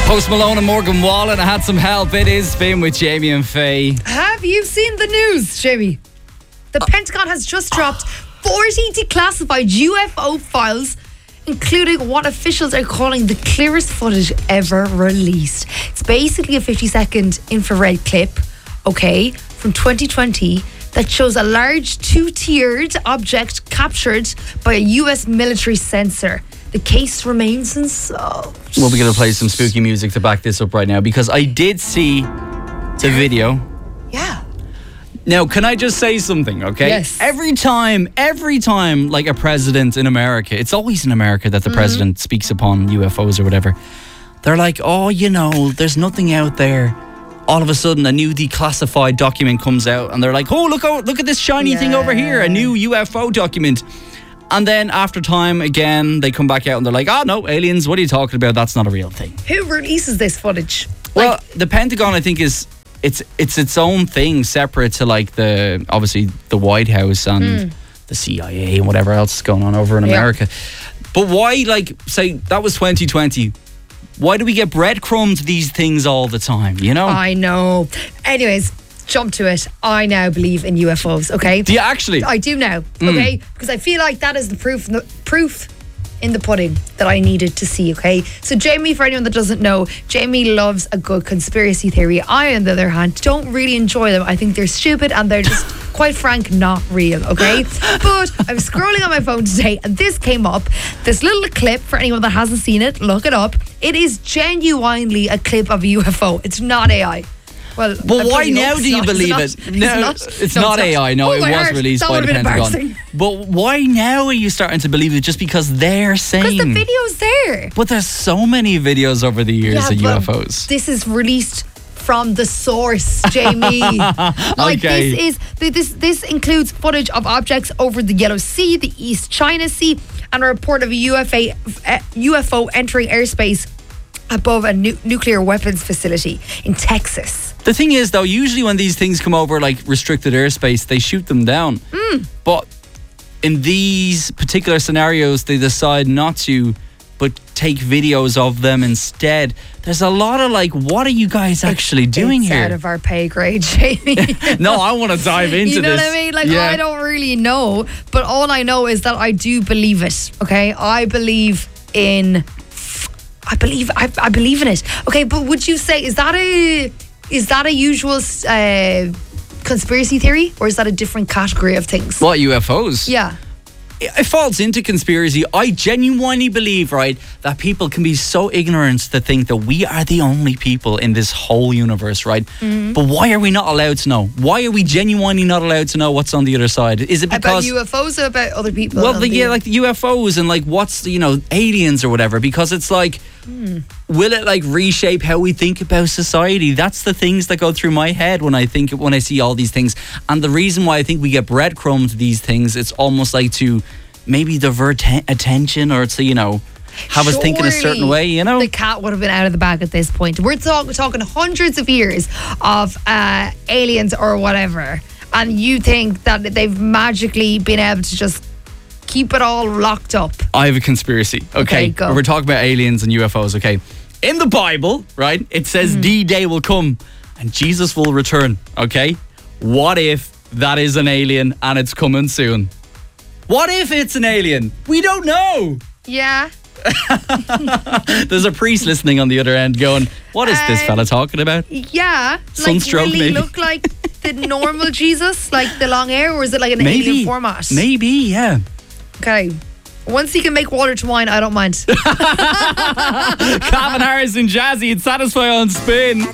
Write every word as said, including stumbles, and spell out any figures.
Post Malone and Morgan Wallen. I had some help. It is Spin with Jamie and Faye. Have you seen the news, Jamie? The uh, Pentagon has just dropped forty declassified U F O files, including what officials are calling the clearest footage ever released. It's basically a fifty second infrared clip, okay, from twenty twenty that shows a large two-tiered object captured by a U S military sensor. The case remains unsolved. Well, we're going to play some spooky music to back this up right now, because I did see the video. Yeah. Now, can I just say something, okay? Yes. Every time, every time, like a president in America, it's always in America that the mm-hmm. president speaks upon U F Os or whatever. They're like, oh, you know, there's nothing out there. All of a sudden, a new declassified document comes out, and they're like, oh, look, oh, look at this shiny yeah. thing over here, a new U F O document. And then after time, again, they come back out and they're like, oh, no, aliens, what are you talking about? That's not a real thing. Who releases this footage? Well, like, the Pentagon, I think, is it's it's its own thing, separate to, like, the obviously the White House and mm. the C I A and whatever else is going on over in yeah. America. But why, like, say, that was twenty twenty. Why do we get breadcrumbs these things all the time, you know? I know. Anyways, jump to it. I now believe in U F Os, okay? Do you actually? I do now, mm. okay? Because I feel like that is the proof, the proof in the pudding that I needed to see, okay? So Jamie, for anyone that doesn't know, Jamie loves a good conspiracy theory. I, on the other hand, don't really enjoy them. I think they're stupid and they're just, quite frank, not real, okay? But I was scrolling on my phone today and this came up. This little clip, for anyone that hasn't seen it, look it up. It is genuinely a clip of a U F O. It's not A I. Well, but why now do you not, believe it's it? Not, no, it's not, it's no, not it's A I. No, oh, it was heart. released that by the Pentagon. But why now are you starting to believe it? Just because they're saying? Because the video's there. But there's so many videos over the years yeah, of U F Os. This is released from the source, Jamie. Like okay. this is this this includes footage of objects over the Yellow Sea, the East China Sea, and a report of a U F A, uh, U F O entering airspace above a nu- nuclear weapons facility in Texas. The thing is, though, usually when these things come over, like restricted airspace, they shoot them down. Mm. But in these particular scenarios, they decide not to, but take videos of them instead. There's a lot of like, what are you guys actually it's, doing it's here? Out of our pay grade, Jamie. No, I want to dive into this. You know this. what I mean? Like, yeah. I don't really know, but all I know is that I do believe it. Okay, I believe in. I believe. I, I believe in it. Okay, but would you say is that a is that a usual uh, conspiracy theory, or is that a different category of things? What, U F Os? Yeah. It falls into conspiracy. I genuinely believe, right, that people can be so ignorant to think that we are the only people in this whole universe, right? Mm-hmm. But why are we not allowed to know? Why are we genuinely not allowed to know what's on the other side? Is it because... About U F Os or about other people? Well, the, yeah, like the U F Os and like what's, you know, aliens or whatever, because it's like... Mm. Will it like reshape how we think about society? That's the things that go through my head when I think when I see all these things. And the reason why I think we get breadcrumbs to these things, it's almost like to maybe divert te- attention or to, you know, have us thinking a certain way, you know? The cat would have been out of the bag at this point. We're talk- talking hundreds of years of uh, aliens or whatever, and you think that they've magically been able to just keep it all locked up. I have a conspiracy. Okay, okay go. We're talking about aliens and U F Os. Okay, in the Bible, right, it says mm-hmm. D-Day will come and Jesus will return. Okay, what if that is an alien and it's coming soon? What if it's an alien? We don't know. Yeah. There's a priest listening on the other end going, what is um, this fella talking about? Yeah. Sunstroke, like, will maybe. he look like the normal Jesus? Like the long hair? Or is it like an maybe. alien format? Maybe, yeah. Okay. Once he can make water to wine, I don't mind. Calvin Harris and Jazzy, it's Satisfy on Spin.